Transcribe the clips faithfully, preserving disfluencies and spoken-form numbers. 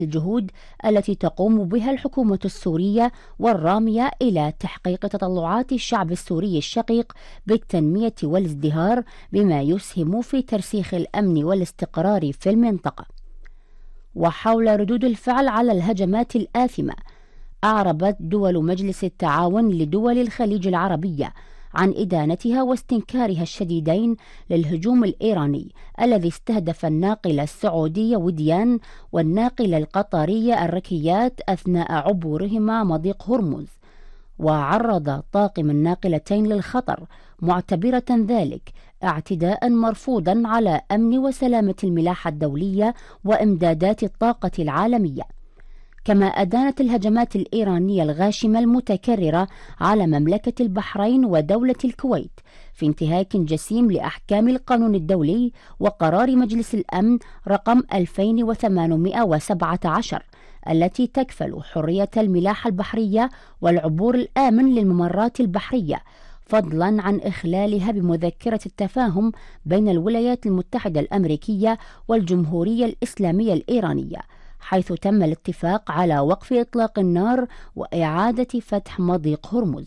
الجهود التي تقوم بها الحكومة السورية والرامية إلى تحقيق تطلعات الشعب السوري الشقيق بالتنمية والازدهار، بما يسهم في ترسيخ الأمن والاستقرار في المنطقة. وحول ردود الفعل على الهجمات الآثمة، أعربت دول مجلس التعاون لدول الخليج العربية عن إدانتها واستنكارها الشديدين للهجوم الإيراني الذي استهدف الناقلة السعودية وديان والناقلة القطرية الركيات أثناء عبورهما مضيق هرمز، وعرض طاقم الناقلتين للخطر، معتبرة ذلك اعتداء مرفوضا على أمن وسلامة الملاحة الدولية وإمدادات الطاقة العالمية. كما أدانت الهجمات الإيرانية الغاشمة المتكررة على مملكة البحرين ودولة الكويت في انتهاك جسيم لأحكام القانون الدولي وقرار مجلس الأمن رقم ألفين وثمانمائة وسبعة عشر التي تكفل حرية الملاحة البحرية والعبور الآمن للممرات البحرية، فضلا عن إخلالها بمذكرة التفاهم بين الولايات المتحدة الأمريكية والجمهورية الإسلامية الإيرانية، حيث تم الاتفاق على وقف إطلاق النار وإعادة فتح مضيق هرمز.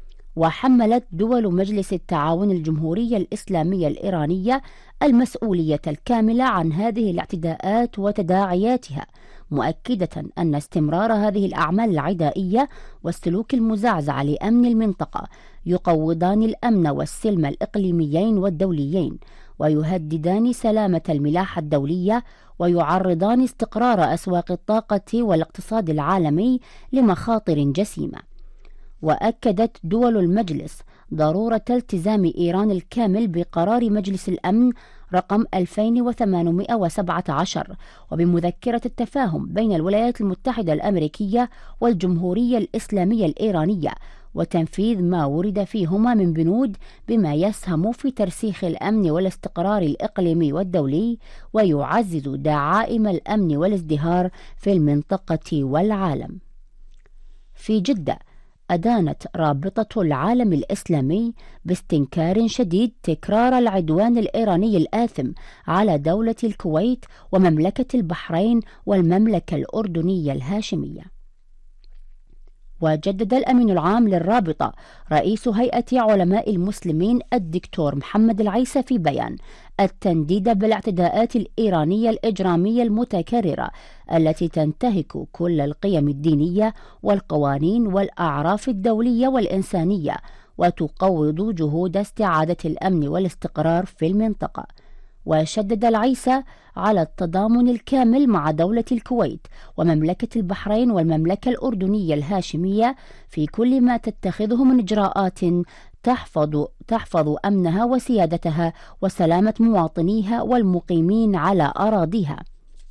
وحملت دول مجلس التعاون الجمهورية الإسلامية الإيرانية المسؤولية الكاملة عن هذه الاعتداءات وتداعياتها، مؤكدة أن استمرار هذه الأعمال العدائية والسلوك المزعزع لأمن المنطقة يقوضان الأمن والسلم الإقليميين والدوليين، ويهددان سلامة الملاحة الدولية، ويعرضان استقرار أسواق الطاقة والاقتصاد العالمي لمخاطر جسيمة. وأكدت دول المجلس ضرورة التزام إيران الكامل بقرار مجلس الأمن رقم ألفين وثمانمائة وسبعة عشر وبمذكرة التفاهم بين الولايات المتحدة الأمريكية والجمهورية الإسلامية الإيرانية، وتنفيذ ما ورد فيهما من بنود بما يسهم في ترسيخ الأمن والاستقرار الإقليمي والدولي، ويعزز دعائم الأمن والازدهار في المنطقة والعالم. في جدة، أدانت رابطة العالم الإسلامي باستنكار شديد تكرار العدوان الإيراني الآثم على دولة الكويت ومملكة البحرين والمملكة الأردنية الهاشمية. وجدد الأمين العام للرابطة رئيس هيئة علماء المسلمين الدكتور محمد العيسى في بيان التنديد بالاعتداءات الإيرانية الإجرامية المتكررة التي تنتهك كل القيم الدينية والقوانين والأعراف الدولية والإنسانية، وتقوض جهود استعادة الأمن والاستقرار في المنطقة. وشدد العيسى على التضامن الكامل مع دولة الكويت ومملكة البحرين والمملكة الأردنية الهاشمية في كل ما تتخذه من إجراءات تحفظ, تحفظ أمنها وسيادتها وسلامة مواطنيها والمقيمين على أراضيها.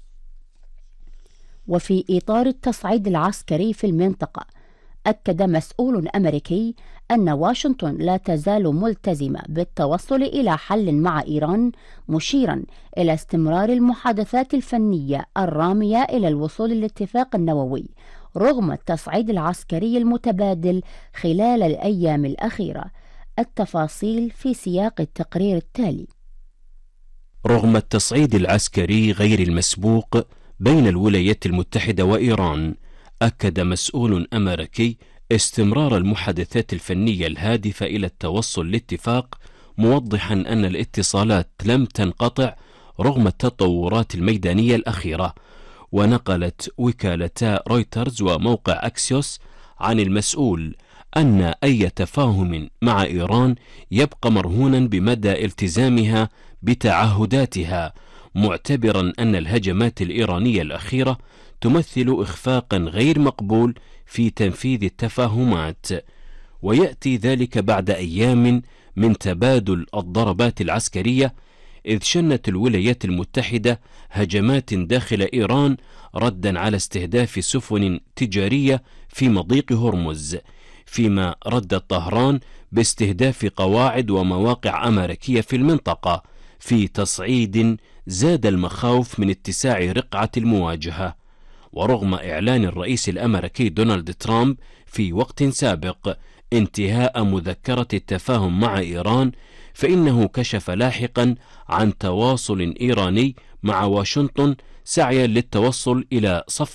وفي إطار التصعيد العسكري في المنطقة، أكد مسؤول أمريكي أن واشنطن لا تزال ملتزمة بالتوصل إلى حل مع إيران، مشيرا إلى استمرار المحادثات الفنية الرامية إلى الوصول للاتفاق النووي رغم التصعيد العسكري المتبادل خلال الأيام الأخيرة. التفاصيل في سياق التقرير التالي. رغم التصعيد العسكري غير المسبوق بين الولايات المتحدة وإيران، أكد مسؤول أمريكي استمرار المحادثات الفنية الهادفة إلى التوصل لاتفاق، موضحا أن الاتصالات لم تنقطع رغم التطورات الميدانية الأخيرة. ونقلت وكالتا رويترز وموقع أكسيوس عن المسؤول أن أي تفاهم مع إيران يبقى مرهونا بمدى التزامها بتعهداتها، معتبرا أن الهجمات الإيرانية الأخيرة تمثل إخفاقا غير مقبول في تنفيذ التفاهمات، ويأتي ذلك بعد أيام من تبادل الضربات العسكرية، إذ شنت الولايات المتحدة هجمات داخل إيران ردا على استهداف سفن تجارية في مضيق هرمز، فيما ردت طهران باستهداف قواعد ومواقع أمريكية في المنطقة في تصعيد زاد المخاوف من اتساع رقعة المواجهة. ورغم إعلان الرئيس الأمريكي دونالد ترامب في وقت سابق انتهاء مذكرة التفاهم مع إيران، فإنه كشف لاحقا عن تواصل إيراني مع واشنطن سعيا للتوصل إلى صفقة